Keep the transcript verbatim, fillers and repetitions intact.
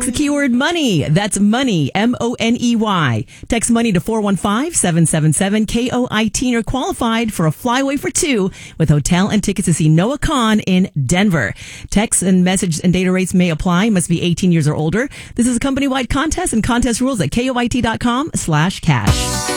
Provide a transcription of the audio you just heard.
the keyword money. That's money, M O N E Y. Text money to four one five, seven seven seven, K O I T. You're qualified for a flyaway for two with hotel and tickets to see Noah Kahan in Denver. Text and message and data rates may apply. Must be eighteen years or older. This is a company-wide contest and contest rules at K O I T dot com slash cash.